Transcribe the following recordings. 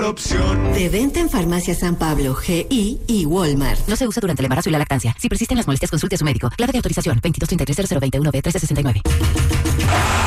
opción. De venta en Farmacia San Pablo, GI y Walmart. No se usa durante el embarazo y la lactancia. Si persisten las molestias, consulte a su médico. Clave de autorización 2233-0021-B1369.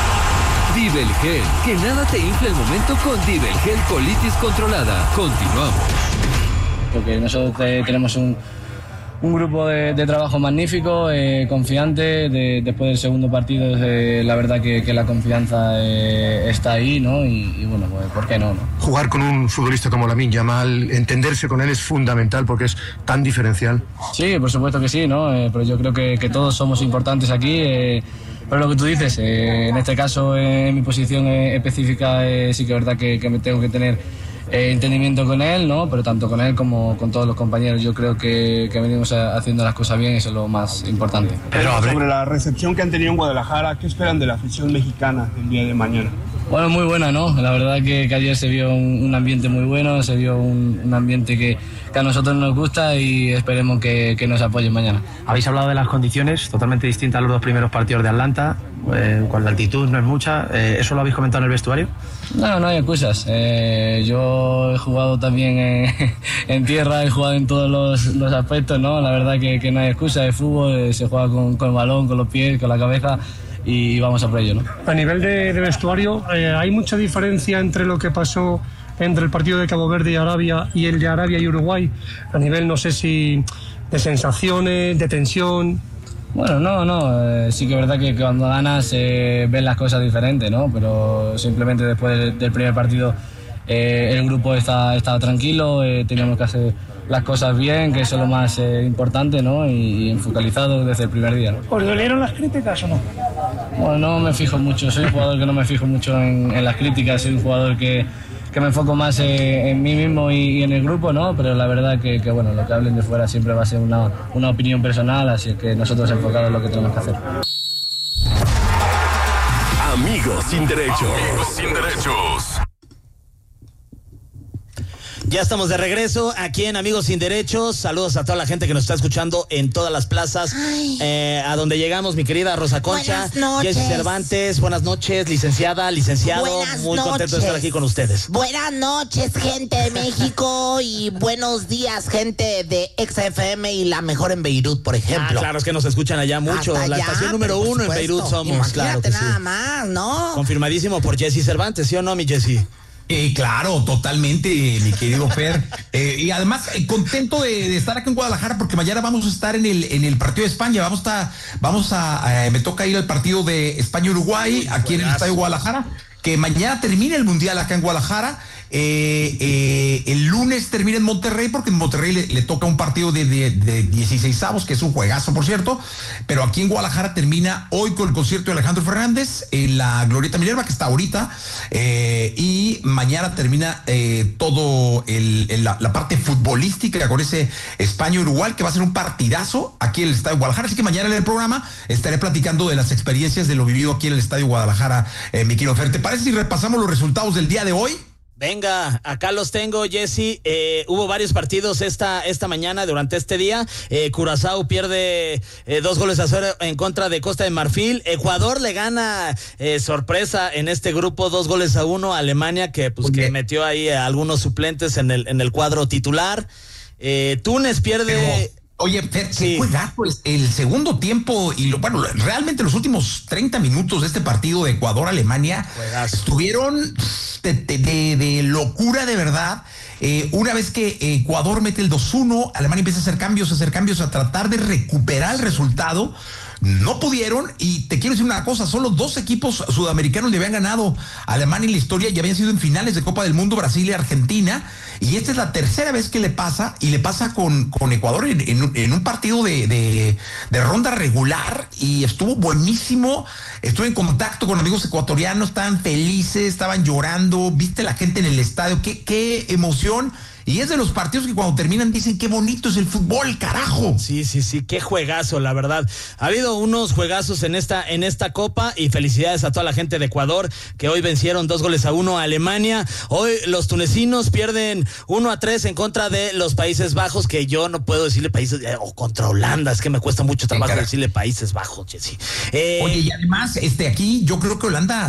Divel Gel. Que nada te infle el momento con Divel Gel Colitis Controlada. Continuamos. Porque nosotros tenemos un grupo de trabajo magnífico, confiante. Después del segundo partido, la verdad que la confianza está ahí, ¿no? Y bueno, pues, ¿por qué no? Jugar con un futbolista como Lamine Yamal, entenderse con él es fundamental porque es tan diferencial. Sí, por supuesto que sí, ¿no? Pero yo creo que todos somos importantes aquí. Pero lo que tú dices, en este caso, en mi posición específica, sí que es verdad que me tengo que tener entendimiento con él, ¿no? Pero tanto con él como con todos los compañeros. Yo creo que venimos haciendo las cosas bien, eso es lo más importante. Pero sobre la recepción que han tenido en Guadalajara, ¿qué esperan de la afición mexicana el día de mañana? Bueno, muy buena, ¿no? La verdad que ayer se vio un ambiente muy bueno, se vio un ambiente que a nosotros nos gusta y esperemos que nos apoyen mañana. Habéis hablado de las condiciones, totalmente distintas a los dos primeros partidos de Atlanta, con la altitud no es mucha. ¿Eso lo habéis comentado en el vestuario? No hay excusas. Yo he jugado también en tierra, he jugado en todos los aspectos, ¿no? La verdad que no hay excusa. El fútbol se juega con el balón, con los pies, con la cabeza. Y vamos a por ello, ¿no? A nivel de vestuario, ¿hay mucha diferencia entre lo que pasó entre el partido de Cabo Verde y Arabia y el de Arabia y Uruguay? A nivel, no sé si de sensaciones, de tensión. Bueno, no, sí que es verdad que cuando ganas ves las cosas diferentes, ¿no? Pero simplemente después del primer partido el grupo estaba tranquilo, teníamos que hacer las cosas bien, que eso es lo más importante, ¿no? Y focalizado desde el primer día, ¿no? ¿Os dolieron las críticas o no? Bueno, no me fijo mucho, soy un jugador que no me fijo mucho en las críticas, soy un jugador que me enfoco más en mí mismo y en el grupo, ¿no? Pero la verdad que bueno, lo que hablen de fuera siempre va a ser una opinión personal, así que nosotros enfocados en lo que tenemos que hacer. Amigos sin derechos. Amigos sin derechos. Ya estamos de regreso aquí en Amigos Sin Derechos. Saludos a toda la gente que nos está escuchando en todas las plazas. A donde llegamos, mi querida Rosa Concha, Jessy Cervantes. Buenas noches, licenciado. Muy contento de estar aquí con ustedes. Buenas noches, gente de México. Y buenos días, gente de XFM y la mejor en Beirut, por ejemplo. Claro, es que nos escuchan allá mucho. Hasta la allá, estación número 1 en Beirut somos. Imagínate, claro que nada sí. más, ¿no? Confirmadísimo por Jessy Cervantes, ¿sí o no, mi Jessy? Claro, totalmente, mi querido Fer. Y además, contento de estar aquí en Guadalajara porque mañana vamos a estar en el partido de España. Me toca ir al partido de España-Uruguay aquí en el Estadio Guadalajara. Que mañana termina el Mundial acá en Guadalajara. El lunes termina en Monterrey porque en Monterrey le toca un partido de 16avos, que es un juegazo, por cierto. Pero aquí en Guadalajara termina hoy con el concierto de Alejandro Fernández en la Glorieta Minerva, que está ahorita. Y mañana termina todo la parte futbolística con ese España-Uruguay, que va a ser un partidazo aquí en el Estadio Guadalajara. Así que mañana en el programa estaré platicando de las experiencias de lo vivido aquí en el Estadio Guadalajara, mi querido Fer. ¿Te parece si repasamos los resultados del día de hoy? Venga, acá los tengo, Jessy. Hubo varios partidos esta mañana, durante este día. Curazao pierde 2-0 en contra de Costa de Marfil. Ecuador le gana, sorpresa en este grupo, 2-1 a Alemania, que metió ahí a algunos suplentes en el cuadro titular. Túnez pierde... Oye, Fer, qué juegazo el segundo tiempo y realmente los últimos 30 minutos de este partido de Ecuador-Alemania estuvieron de locura, de verdad. Una vez que Ecuador mete el 2-1, Alemania empieza a hacer cambios a tratar de recuperar el resultado. No pudieron, y te quiero decir una cosa, solo 2 equipos sudamericanos le habían ganado a Alemania en la historia y habían sido en finales de Copa del Mundo, Brasil y Argentina, y esta es la tercera vez que le pasa, y le pasa con Ecuador en un partido de ronda regular, y estuvo buenísimo. Estuve en contacto con amigos ecuatorianos, estaban felices, estaban llorando, viste la gente en el estadio, qué emoción. Y es de los partidos que cuando terminan dicen qué bonito es el fútbol, carajo. Sí, qué juegazo, la verdad. Ha habido unos juegazos en esta Copa, y felicidades a toda la gente de Ecuador que hoy vencieron 2-1 a Alemania. Hoy los tunecinos pierden 1-3 en contra de los Países Bajos, que yo no puedo decirle Países, o contra Holanda, es que me cuesta mucho trabajo decirle Países Bajos, Jessy. Oye, y además, aquí yo creo que Holanda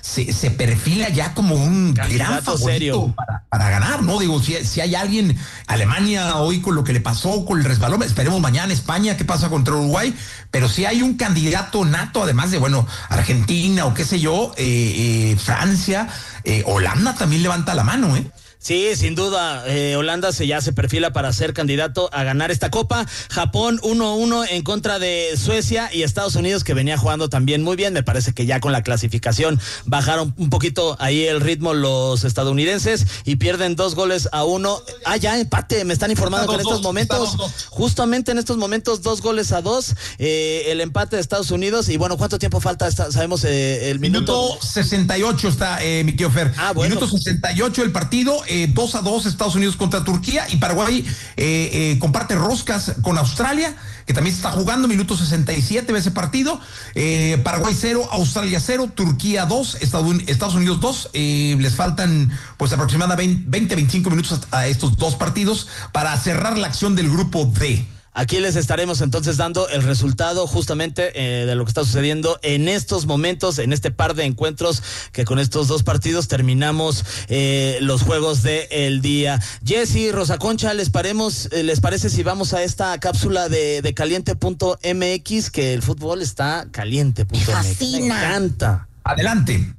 se perfila ya como un gran favorito serio para ganar, ¿no? Digo, si hay alguien, Alemania hoy con lo que le pasó con el resbalón, esperemos mañana España, qué pasa contra Uruguay, pero si hay un candidato nato, además de, bueno, Argentina o qué sé yo, Francia, Holanda también levanta la mano, ¿eh? Sí, sin duda, Holanda ya se perfila para ser candidato a ganar esta copa. Japón 1-1 en contra de Suecia, y Estados Unidos, que venía jugando también muy bien. Me parece que ya con la clasificación bajaron un poquito ahí el ritmo los estadounidenses y pierden 2-1. Ya empate, me están informando que en estos momentos, justamente en estos momentos, 2-2, el empate de Estados Unidos. Y bueno, ¿cuánto tiempo falta? Sabemos el minuto 68 está, mi tío Fer. Bueno. Minuto 68 el partido. 2-2 Estados Unidos contra Turquía, y Paraguay comparte roscas con Australia, que también está jugando. Minuto 67 de ese partido. Paraguay 0, Australia 0, Turquía 2, Estados Unidos 2. Les faltan pues aproximadamente 20-25 minutos a estos dos partidos para cerrar la acción del grupo D. Aquí les estaremos entonces dando el resultado justamente de lo que está sucediendo en estos momentos, en este par de encuentros, que con estos dos partidos terminamos los juegos del día. Jessy, Rosa Concha, ¿les parece si vamos a esta cápsula de caliente.mx? Que el fútbol está caliente.mx. Me encanta. Adelante.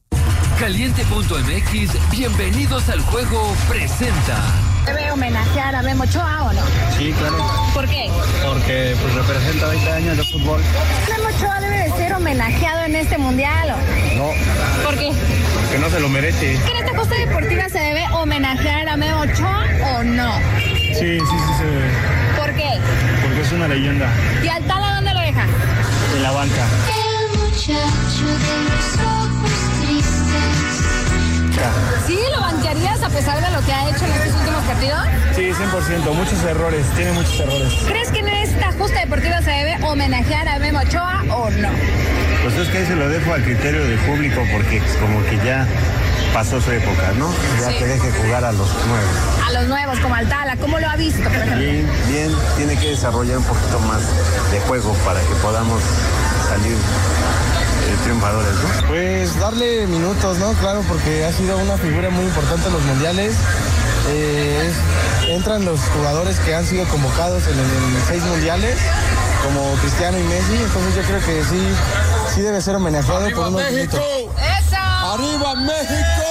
Caliente.mx, bienvenidos al juego, presenta. ¿Debe homenajear a Memo Ochoa o no? Sí, claro. ¿Por qué? Porque pues representa 20 años de fútbol. ¿Memo Ochoa debe de ser homenajeado en este mundial o no? ¿Por qué? Porque no se lo merece. ¿Que en esta costa deportiva se debe homenajear a Memo Ochoa o no? Sí se debe. ¿Por qué? Porque es una leyenda. ¿Y al Tala dónde lo deja? En la banca. El muchacho de los ojos tristes. ¿Sí lo banquearías a pesar de lo que ha hecho en estos últimos partidos? Sí, 100%, muchos errores, tiene muchos errores. ¿Crees que en esta justa deportiva se debe homenajear a Memo Ochoa o no? Pues es que ahí se lo dejo al criterio del público, porque como que ya pasó su época, ¿no? Ya sí. Que deje jugar a los nuevos. A los nuevos, como al Tala, ¿cómo lo ha visto, por ejemplo? Bien, tiene que desarrollar un poquito más de juego para que podamos salir triunfadores, ¿no? Pues darle minutos, ¿no? Claro, porque ha sido una figura muy importante en los mundiales. Entran los jugadores que han sido convocados en 6 mundiales, como Cristiano y Messi, entonces yo creo que sí debe ser homenajeado. ¡Arriba por unos México! Minutos. ¡Eso! ¡Arriba México!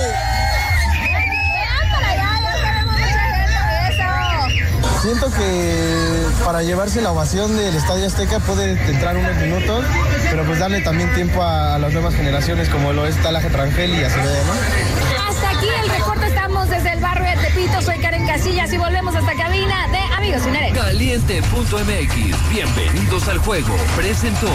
Siento que para llevarse la ovación del Estadio Azteca puede entrar unos minutos, pero pues darle también tiempo a las nuevas generaciones, como lo es Talaje Rangel y Acevedo, ¿no? Hasta aquí el reporte, estamos desde el barrio de Tepito, soy Karen Casillas y volvemos hasta cabina de Amigos Sin Derecho. Caliente.mx, bienvenidos al juego, presentó.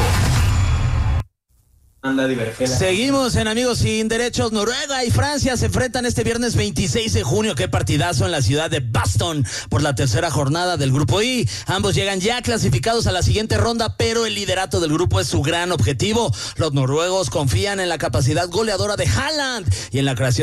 Seguimos en Amigos Sin Derechos. Noruega y Francia se enfrentan este viernes 26 de junio. Qué partidazo en la ciudad de Boston por la tercera jornada del Grupo I. Ambos llegan ya clasificados a la siguiente ronda, pero el liderato del grupo es su gran objetivo. Los noruegos confían en la capacidad goleadora de Haaland y en la creación